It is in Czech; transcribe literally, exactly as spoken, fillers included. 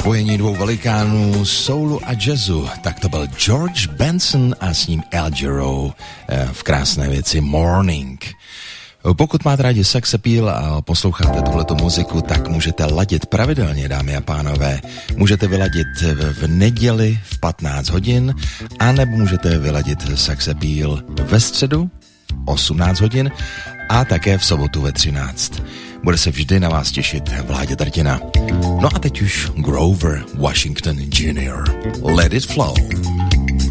spojení dvou velikánů soulu a jazzu. Tak to byl George Benson a s ním Al Jarreau v krásné věci Morning. Pokud máte rádi sex appeal a posloucháte tuhletu muziku, tak můžete ladit pravidelně, dámy a pánové. Můžete vyladit v neděli v patnáct hodin, anebo můžete vyladit sex appeal ve středu osmnáct hodin a také v sobotu ve třináct. Bude se vždy na vás těšit Vláďa Drtina. No a teď už Grover Washington junior Let it flow.